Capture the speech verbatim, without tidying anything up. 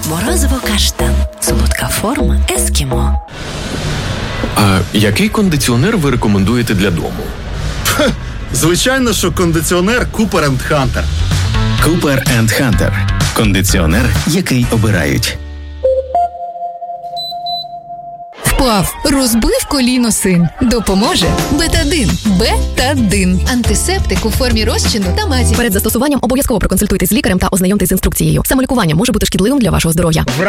Морозиво каштан. Солодка форма ескімо. А який кондиціонер ви рекомендуєте для дому? Ха, звичайно, що кондиціонер Cooper енд Hunter. Cooper енд Hunter. Кондиціонер, який обирають. Впав, розбив коліно син. Допоможе Бетадин. Бетадин. Антисептик у формі розчину та мазі. Перед застосуванням обов'язково проконсультуйтесь з лікарем та ознайомтесь з інструкцією. Самолікування може бути шкідливим для вашого здоров'я.